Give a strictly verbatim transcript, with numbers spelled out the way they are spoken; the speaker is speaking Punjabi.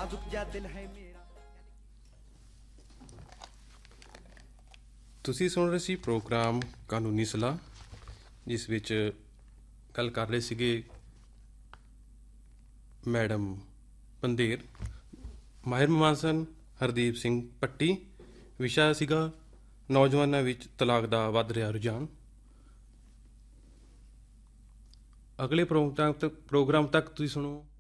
नाजुक जा दिल है मेरा। ਤੁਸੀਂ ਸੁਣ ਰਹੇ ਸੀ ਪ੍ਰੋਗਰਾਮ ਕਾਨੂੰਨੀ ਸਲਾਹ, ਜਿਸ ਵਿੱਚ ਗੱਲ ਕਰ ਰਹੇ ਸੀਗੇ ਮੈਡਮ ਪੰਧੇਰ। ਮਾਹਿਰ ਮਹਿਮਾਨ ਸਨ ਹਰਦੀਪ ਸਿੰਘ ਭੱਟੀ। ਵਿਸ਼ਾ ਸੀਗਾ ਨੌਜਵਾਨਾਂ ਵਿੱਚ ਤਲਾਕ ਦਾ ਵੱਧ ਰਿਹਾ ਰੁਝਾਨ। ਅਗਲੇ ਪ੍ਰੋਗਰਾਮ ਤੱਕ ਪ੍ਰੋਗਰਾਮ ਤੱਕ ਤੁਸੀਂ ਸੁਣੋ